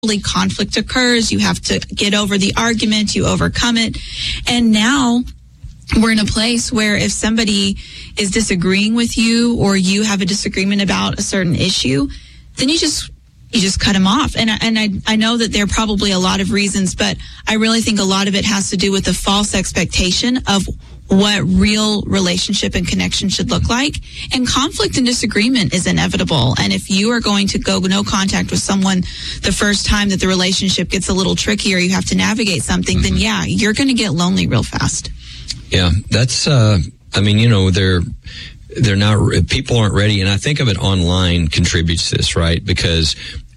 conflict occurs. You have to get over the argument, you overcome it. And now we're in a place where if somebody is disagreeing with you or you have a disagreement about a certain issue, then you just cut them off. And I know that there are probably a lot of reasons, but I really think a lot of it has to do with the false expectation of what real relationship and connection should look like. And conflict and disagreement is inevitable. And if you are going to go no contact with someone the first time that the relationship gets a little tricky or you have to navigate something, then yeah, you're going to get lonely real fast. Yeah, that's, they're not, people aren't ready. And I think of it online contributes to this, right? Because,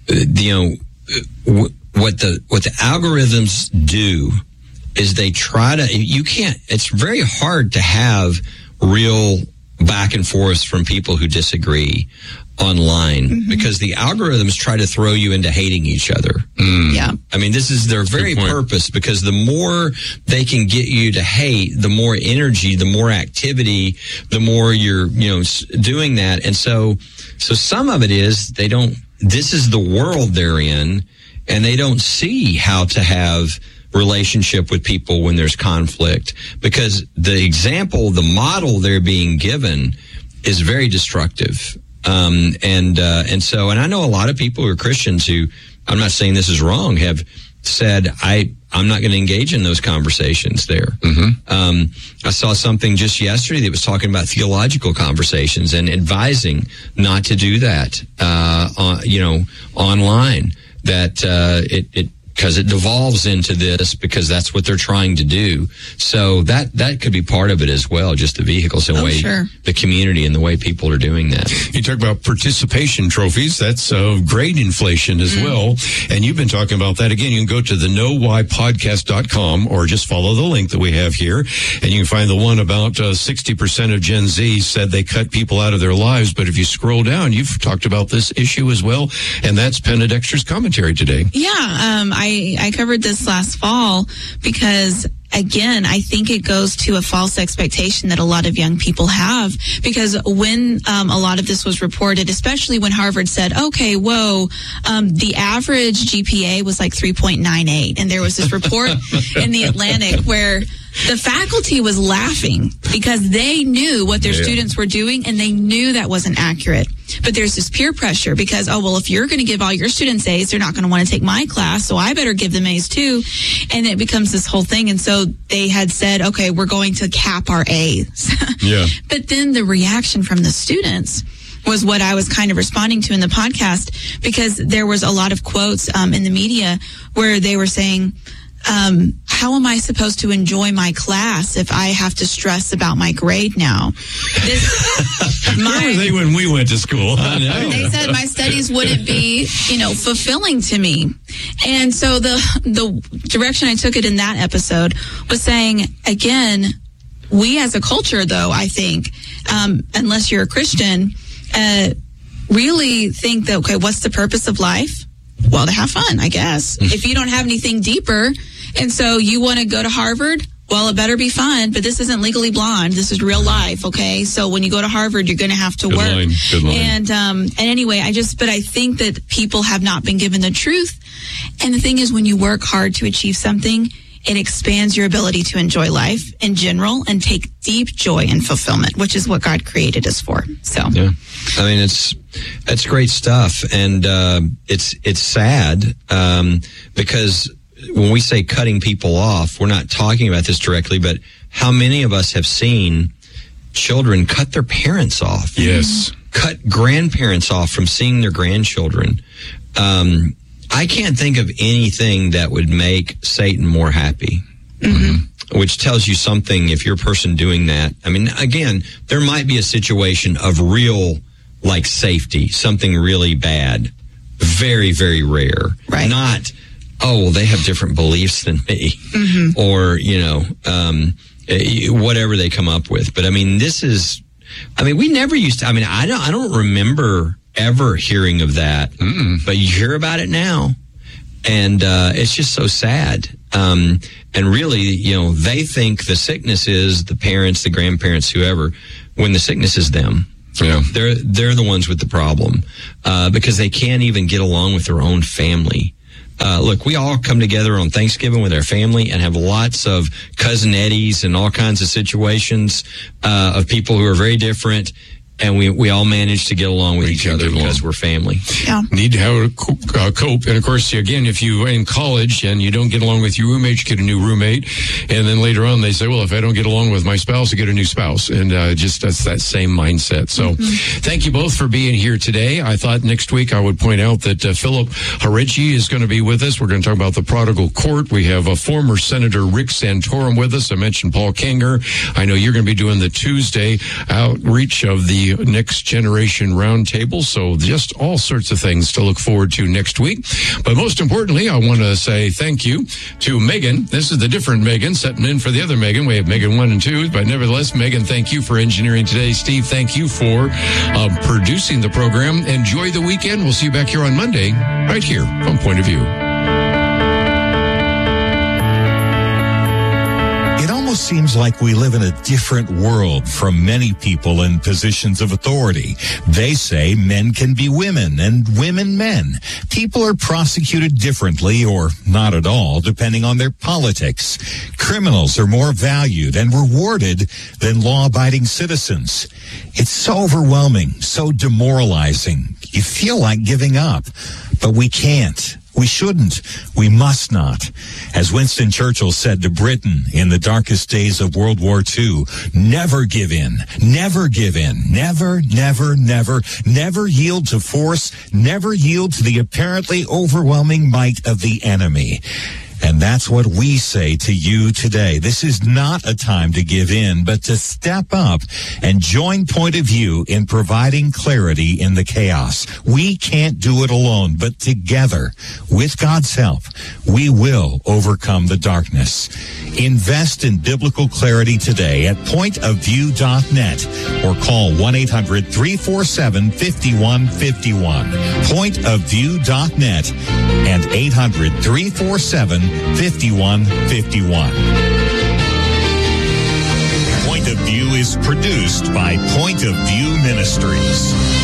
what the algorithms do is they try to, it's very hard to have real back and forth from people who disagree online because the algorithms try to throw you into hating each other. Yeah. I mean, this is their very purpose, because the more they can get you to hate, the more energy, the more activity, the more you're, doing that. And so some of it is this is the world they're in, and they don't see how to have relationship with people when there's conflict, because the model they're being given is very destructive. And I know a lot of people who are Christians who, I'm not saying this is wrong, have said, I'm not going to engage in those conversations there. I saw something just yesterday that was talking about theological conversations and advising not to do that, online, that because it devolves into this, because that's what they're trying to do. So that could be part of it as well, just the vehicles and the community and the way people are doing that. You talk about participation trophies. That's grade inflation as well. And you've been talking about that. Again, you can go to the knowwhypodcast.com or just follow the link that we have here. And you can find the one about 60% of Gen Z said they cut people out of their lives. But if you scroll down, you've talked about this issue as well. And that's Penna Dexter's commentary today. Yeah, I covered this last fall because, again, I think it goes to a false expectation that a lot of young people have, because when a lot of this was reported, especially when Harvard said, okay, the average GPA was like 3.98. And there was this report in the Atlantic where the faculty was laughing because they knew what their students were doing, and they knew that wasn't accurate. But there's this peer pressure because, if you're going to give all your students A's, they're not going to want to take my class, so I better give them A's too. And it becomes this whole thing. And so they had said, okay, we're going to cap our A's. But then the reaction from the students was what I was kind of responding to in the podcast, because there was a lot of quotes in the media where they were saying, how am I supposed to enjoy my class if I have to stress about my grade now? Where were they when we went to school? I know. They said my studies wouldn't be, fulfilling to me. And so the direction I took it in that episode was saying, again, we as a culture, though, I think, unless you're a Christian, really think that, okay, what's the purpose of life? Well, to have fun, I guess. If you don't have anything deeper, and so you want to go to Harvard, well, it better be fun, but this isn't Legally Blonde. This is real life, okay? So when you go to Harvard, you're going to have to work. Good line. And anyway, I think that people have not been given the truth. And the thing is, when you work hard to achieve something, it expands your ability to enjoy life in general and take deep joy and fulfillment, which is what God created us for. So, yeah. I mean, it's great stuff. And, it's sad, because when we say cutting people off, we're not talking about this directly, but how many of us have seen children cut their parents off? Yes. Cut grandparents off from seeing their grandchildren. I can't think of anything that would make Satan more happy. Which tells you something if you're a person doing that. I mean, again, there might be a situation of real, safety, something really bad. Very, very rare. Right. Not, they have different beliefs than me. Or, whatever they come up with. But, I mean, we never used to, I don't remember ever hearing of that. But you hear about it now. And it's just so sad. And really, they think the sickness is the parents, the grandparents, whoever, when the sickness is them. Yeah. They're the ones with the problem, because they can't even get along with their own family. look, we all come together on Thanksgiving with our family and have lots of cousin Eddies and all kinds of situations of people who are very different. And we all manage to get along with each other because we're family. Yeah. Need to have a cope. And of course, again, if you're in college and you don't get along with your roommate, you get a new roommate. And then later on, they say, well, if I don't get along with my spouse, I get a new spouse. And just that's that same mindset. So thank you both for being here today. I thought next week I would point out that Philip Harici is going to be with us. We're going to talk about the prodigal court. We have a former Senator Rick Santorum with us. I mentioned Paul Kanger. I know you're going to be doing the Tuesday outreach of the Next Generation Roundtable. So just all sorts of things to look forward to next week. But most importantly, I want to say thank you to Megan. This is the different Megan, setting in for the other Megan. We have Megan 1 and 2. But nevertheless, Megan, thank you for engineering today. Steve, thank you for producing the program. Enjoy the weekend. We'll see you back here on Monday, right here on Point of View. Seems like we live in a different world from many people in positions of authority. They say men can be women and women men. People are prosecuted differently or not at all, depending on their politics. Criminals are more valued and rewarded than law-abiding citizens. It's so overwhelming, so demoralizing. You feel like giving up, but we can't. We shouldn't. We must not. As Winston Churchill said to Britain in the darkest days of World War II, never give in. Never give in. Never, never, never, never yield to force. Never yield to the apparently overwhelming might of the enemy. And that's what we say to you today. This is not a time to give in, but to step up and join Point of View in providing clarity in the chaos. We can't do it alone, but together, with God's help, we will overcome the darkness. Invest in biblical clarity today at pointofview.net or call 1-800-347-5151. Pointofview.net and 800-347-5151. Point of View is produced by Point of View Ministries.